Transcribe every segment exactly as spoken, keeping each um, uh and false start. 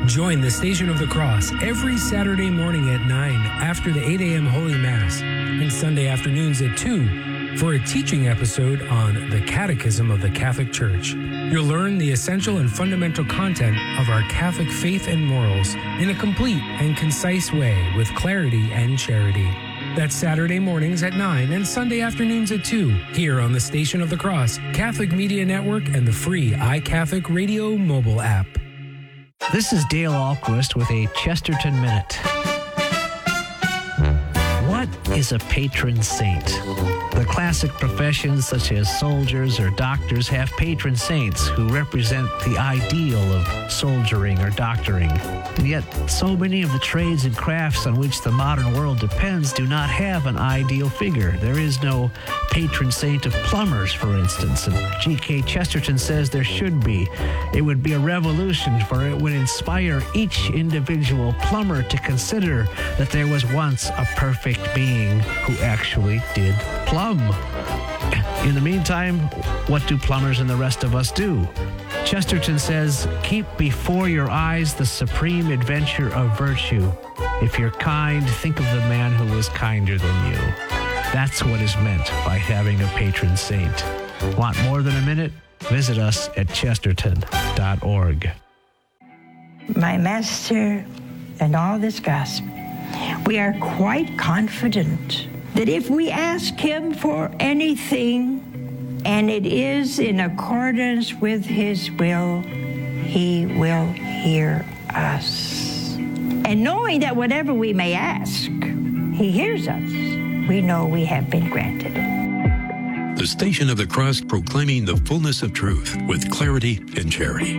Join the Station of the Cross every Saturday morning at nine after the eight a.m. Holy Mass and Sunday afternoons at two for a teaching episode on the Catechism of the Catholic Church. You'll learn the essential and fundamental content of our Catholic faith and morals in a complete and concise way with clarity and charity. That's Saturday mornings at nine and Sunday afternoons at two here on the Station of the Cross, Catholic Media Network, and the free iCatholic Radio mobile app. This is Dale Ahlquist with a Chesterton Minute. What is a patron saint? The classic professions such as soldiers or doctors have patron saints who represent the ideal of soldiering or doctoring. And yet, so many of the trades and crafts on which the modern world depends do not have an ideal figure. There is no patron saint of plumbers, for instance, and G K Chesterton says there should be. It would be a revolution, for it would inspire each individual plumber to consider that there was once a perfect being who actually did plumb. In the meantime, what do plumbers and the rest of us do? Chesterton says, keep before your eyes the supreme adventure of virtue. If you're kind, think of the man who was kinder than you. That's what is meant by having a patron saint. Want more than a minute? Visit us at chesterton dot org. My Master and all this gospel, we are quite confident that if we ask him for anything, and it is in accordance with his will, he will hear us. And knowing that whatever we may ask, he hears us, we know we have been granted it. The Station of the Cross, proclaiming the fullness of truth with clarity and charity.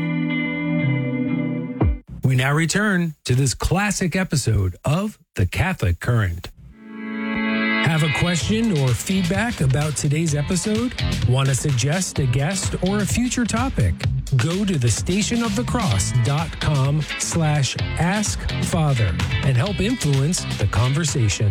We now return to this classic episode of The Catholic Current. Have a question or feedback about today's episode? Want to suggest a guest or a future topic? Go to the station of the cross dot com slash ask father and help influence the conversation.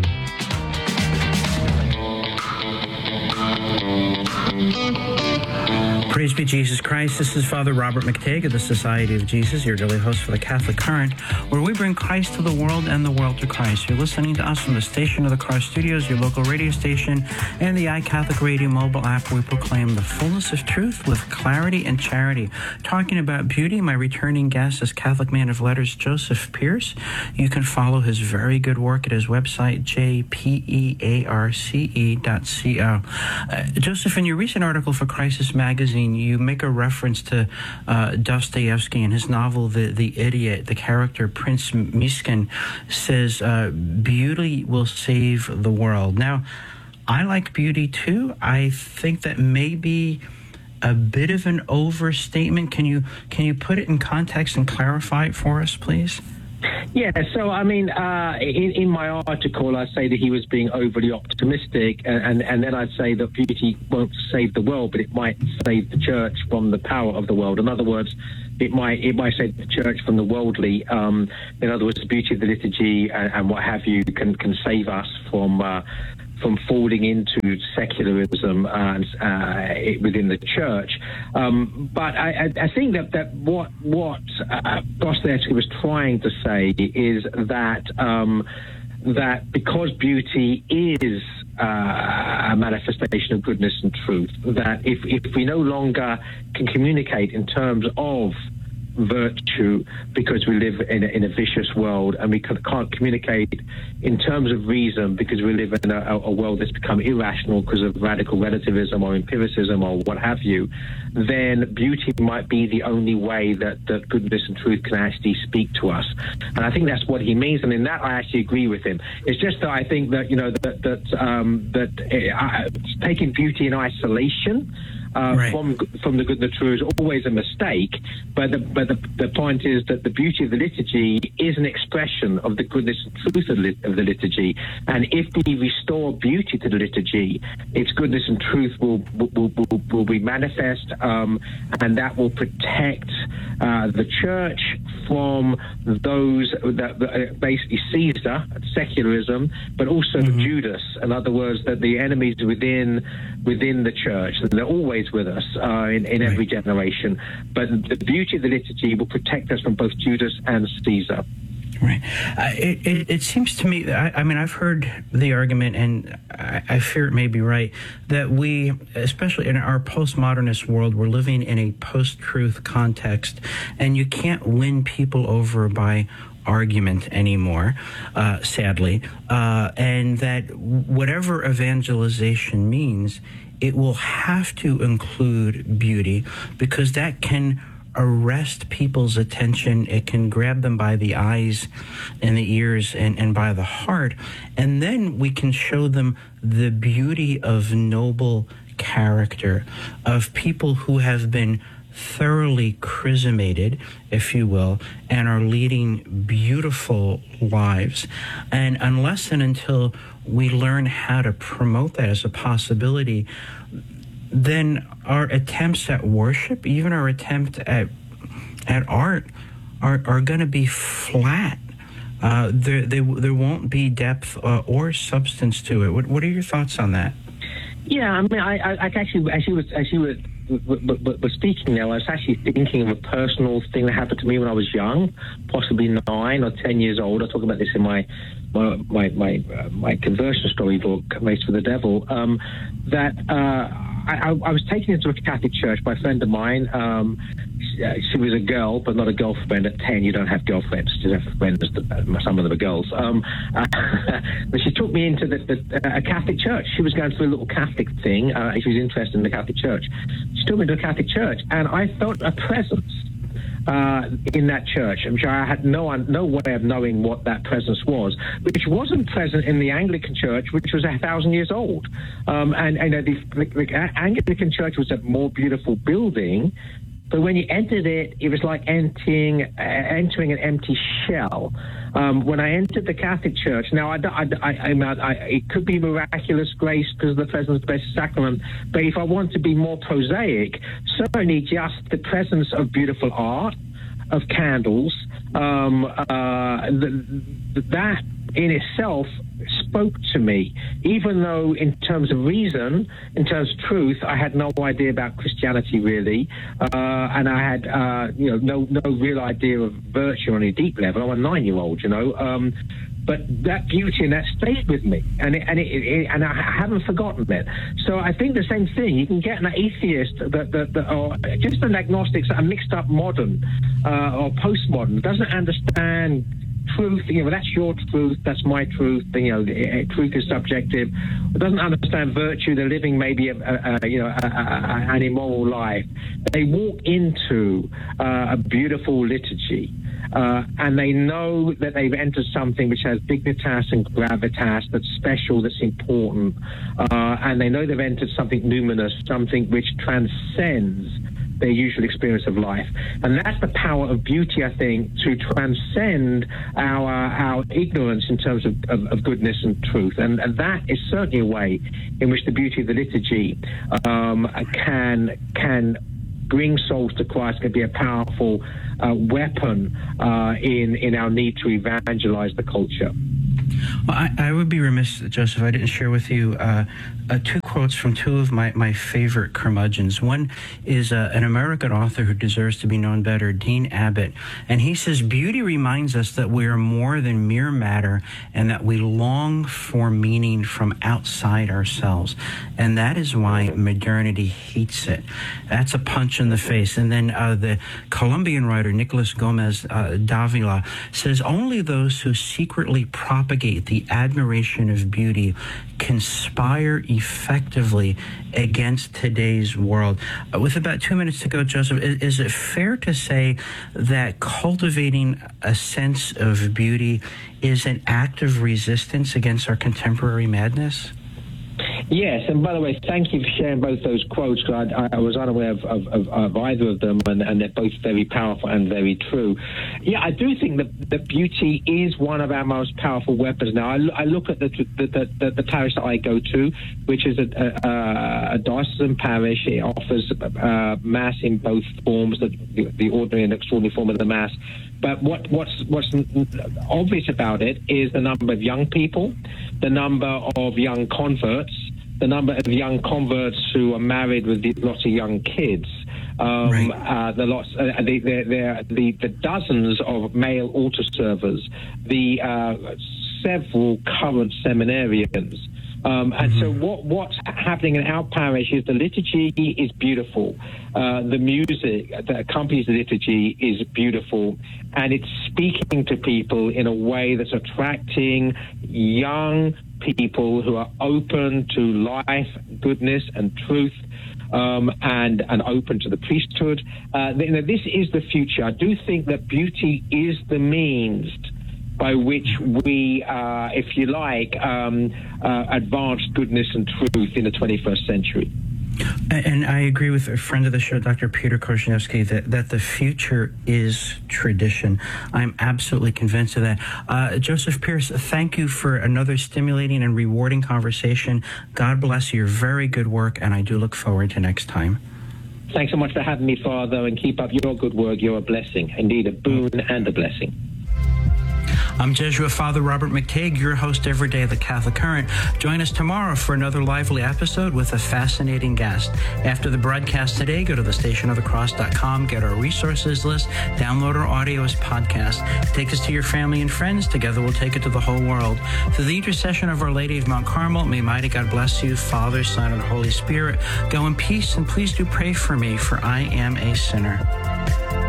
Praise be Jesus Christ. This is Father Robert McTague of the Society of Jesus, your daily host for the Catholic Current, where we bring Christ to the world and the world to Christ. You're listening to us from the Station of the Cross Studios, your local radio station, and the iCatholic Radio mobile app. We proclaim the fullness of truth with clarity and charity. Talking about beauty, my returning guest is Catholic man of letters Joseph Pearce. You can follow his very good work at his website, j p e a r c e dot co. Uh, Joseph, in your recent article for Crisis Magazine, you make a reference to uh, Dostoevsky and his novel, The the Idiot. The character, Prince Miskin, says, uh, beauty will save the world. Now, I like beauty too. I think that may be a bit of an overstatement. Can you, can you put it in context and clarify it for us, please? Yeah, so I mean, uh, in, in my article, I say that he was being overly optimistic, and, and, and then I'd say that beauty won't save the world, but it might save the church from the power of the world. In other words, it might it might save the church from the worldly. Um, in other words, the beauty of the liturgy and, and what have you can can save us from. Uh, from falling into secularism uh, uh, within the church. Um, but I, I, I think that, that what, what uh, Dostoevsky was trying to say is that um, that because beauty is uh, a manifestation of goodness and truth, that if, if we no longer can communicate in terms of virtue because we live in a, in a vicious world, and we can, can't communicate in terms of reason because we live in a, a world that's become irrational because of radical relativism or empiricism or what have you, then beauty might be the only way that, that goodness and truth can actually speak to us. And I think that's what he means, and in that I actually agree with him. It's just that I think that, you know, that, that, um, that uh, taking beauty in isolation Uh, right. from from the good and the true is always a mistake, but the, but the, the point is that the beauty of the liturgy is an expression of the goodness and truth of, lit, of the liturgy, and if we restore beauty to the liturgy, its goodness and truth will will, will, will be manifest, um, and that will protect uh, the church from those that, that basically Caesar, secularism, but also mm-hmm. Judas. In other words, that the enemies within within the church, and they're always with us uh, in, in every Right. generation. But the beauty of the liturgy will protect us from both Judas and Caesar. Right. Uh, it, it, it seems to me, I, I mean, I've heard the argument, and I, I fear it may be right, that we, especially in our postmodernist world, we're living in a post-truth context, and you can't win people over by argument anymore, uh, sadly, uh, and that whatever evangelization means, it will have to include beauty, because that can arrest people's attention. It can grab them by the eyes and the ears and, and by the heart. And then we can show them the beauty of noble character, of people who have been thoroughly chrismated, if you will, and are leading beautiful lives. And unless and until we learn how to promote that as a possibility, then our attempts at worship, even our attempt at at art, are are going to be flat. Uh, there, there there won't be depth uh, or substance to it. What what are your thoughts on that? Yeah, I mean, I, I, I actually, as you were, as you were, were, were, were speaking now, I was actually thinking of a personal thing that happened to me when I was young, possibly nine or ten years old. I talk about this in my my my my, uh, my conversion story book, Race for the Devil. Um, that uh, I, I was taken into a Catholic church by a friend of mine. Um, she, uh, she was a girl, but not a girlfriend. At ten, you don't have girlfriends. You just have friends. Some of them are girls. Um, uh, but she took me into the, the, uh, a Catholic church. She was going through a little Catholic thing. Uh, she was interested in the Catholic church. She took me to a Catholic church, and I felt a presence Uh, in that church. I'm sure I had no no way of knowing what that presence was, which wasn't present in the Anglican Church, which was a thousand years old. Um, and and uh, the, the, the Anglican Church was a more beautiful building, but when you entered it, it was like entering uh, entering an empty shell. Um, when I entered the Catholic Church, now I, I, I, I, I, it could be miraculous grace because of the presence of the Blessed Sacrament, but if I want to be more prosaic, certainly just the presence of beautiful art, of candles, um, uh, the, the, that in itself spoke to me, even though in terms of reason, in terms of truth, I had no idea about Christianity really, uh, and I had uh, you know no no real idea of virtue on a deep level. I'm a nine-year-old, you know. Um, But that beauty and that stayed with me, and it, and it, it, and I haven't forgotten it. So I think the same thing. You can get an atheist that, that, that or just an agnostic, a mixed up modern uh, or postmodern, doesn't understand truth. You know, that's your truth, that's my truth. You know, it, truth is subjective. It doesn't understand virtue. They're living maybe a, a, a you know a, a, an immoral life. They walk into uh, a beautiful liturgy. Uh, and they know that they've entered something which has dignitas and gravitas, that's special, that's important, uh, and they know they've entered something numinous, something which transcends their usual experience of life. And that's the power of beauty, I think, to transcend our our ignorance in terms of, of, of goodness and truth. And, and that is certainly a way in which the beauty of the liturgy um, can can bring souls to Christ, can be a powerful uh, weapon uh, in in our need to evangelize the culture. Well, I, I would be remiss, Joseph, I didn't share with you uh, uh, two quotes from two of my, my favorite curmudgeons. One is uh, an American author who deserves to be known better, Dean Abbott, and he says, "Beauty reminds us that we are more than mere matter and that we long for meaning from outside ourselves. And that is why modernity hates it." That's a punch in the face. And then uh, the Colombian writer Nicolas Gomez uh, Davila says, "Only those who secretly propagate the admiration of beauty conspire effectively against today's world." Uh, with about two minutes to go, Joseph, is, is it fair to say that cultivating a sense of beauty is an act of resistance against our contemporary madness? Yes, and by the way, thank you for sharing both those quotes. I, I was unaware of, of, of, of either of them, and, and they're both very powerful and very true. Yeah, I do think that, that beauty is one of our most powerful weapons. Now, I, I look at the the, the the parish that I go to, which is a, a, a diocesan parish. It offers uh, Mass in both forms, the, the ordinary and extraordinary form of the Mass. But what, what's what's obvious about it is the number of young people, the number of young converts, the number of young converts who are married with lots of young kids. Um, right. uh, the lots, uh, the, the, the, the, the dozens of male altar servers, the uh, several current seminarians. Um, and mm-hmm. so what, what's happening in our parish is the liturgy is beautiful. Uh, the music that accompanies the liturgy is beautiful. And it's speaking to people in a way that's attracting young people who are open to life, goodness, and truth. Um, and, and open to the priesthood. Uh, you know, this is the future. I do think that beauty is the means by which we, uh, if you like, um, uh, advance goodness and truth in the twenty-first century. And I agree with a friend of the show, Doctor Peter Korzeniowski, that, that the future is tradition. I'm absolutely convinced of that. Uh, Joseph Pearce, thank you for another stimulating and rewarding conversation. God bless your very good work, and I do look forward to next time. Thanks so much for having me, Father, and keep up your good work. You're a blessing, indeed a boon and a blessing. I'm Jesuit Father Robert McTague, your host every day of the Catholic Current. Join us tomorrow for another lively episode with a fascinating guest. After the broadcast today, go to the station of the cross dot com, get our resources list, download our audio as podcast. Take us to your family and friends. Together we'll take it to the whole world. Through the intercession of Our Lady of Mount Carmel, may mighty God bless you, Father, Son, and Holy Spirit. Go in peace, and please do pray for me, for I am a sinner.